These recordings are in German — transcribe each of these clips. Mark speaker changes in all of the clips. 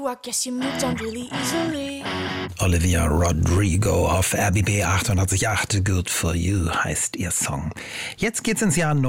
Speaker 1: I guess you moved on really easily.
Speaker 2: Olivia Rodrigo auf RBB 88.8, Good For You heißt ihr Song. Jetzt geht's ins Jahr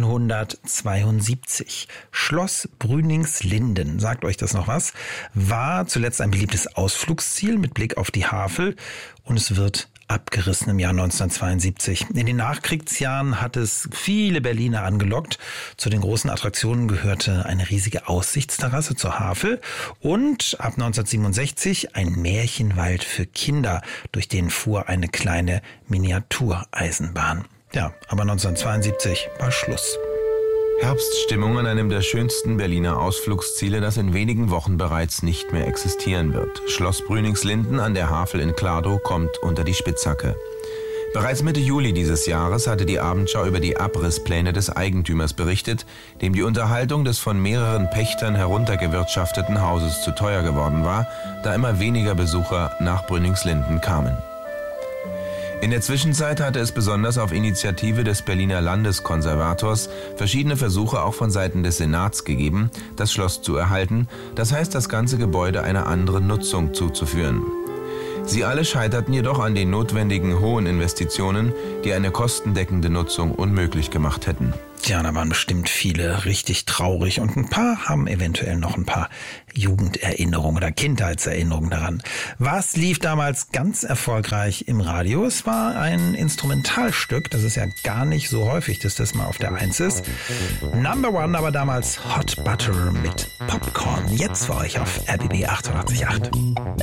Speaker 2: 1972. Schloss Brüningslinden, sagt euch das noch was? War zuletzt ein beliebtes Ausflugsziel mit Blick auf die Havel und es wird abgerissen im Jahr 1972. In den Nachkriegsjahren hat es viele Berliner angelockt. Zu den großen Attraktionen gehörte eine riesige Aussichtsterrasse zur Havel und ab 1967 ein Märchenwald für Kinder, durch den fuhr eine kleine Miniatureisenbahn. Ja, aber 1972 war Schluss.
Speaker 3: Herbststimmung an einem der schönsten Berliner Ausflugsziele, das in wenigen Wochen bereits nicht mehr existieren wird. Schloss Brüningslinden an der Havel in Kladow kommt unter die Spitzhacke. Bereits Mitte Juli dieses Jahres hatte die Abendschau über die Abrisspläne des Eigentümers berichtet, dem die Unterhaltung des von mehreren Pächtern heruntergewirtschafteten Hauses zu teuer geworden war, da immer weniger Besucher nach Brüningslinden kamen. In der Zwischenzeit hatte es besonders auf Initiative des Berliner Landeskonservators verschiedene Versuche auch von Seiten des Senats gegeben, das Schloss zu erhalten, das heißt das ganze Gebäude einer anderen Nutzung zuzuführen. Sie alle scheiterten jedoch an den notwendigen hohen Investitionen, die eine kostendeckende Nutzung unmöglich gemacht hätten.
Speaker 2: Tja, da waren bestimmt viele richtig traurig und ein paar haben eventuell noch ein paar Jugenderinnerungen oder Kindheitserinnerungen daran. Was lief damals ganz erfolgreich im Radio? Es war ein Instrumentalstück, das ist ja gar nicht so häufig, dass das mal auf der 1 ist. Number One aber damals Hot Butter mit Popcorn. Jetzt für euch auf RBB 88.8.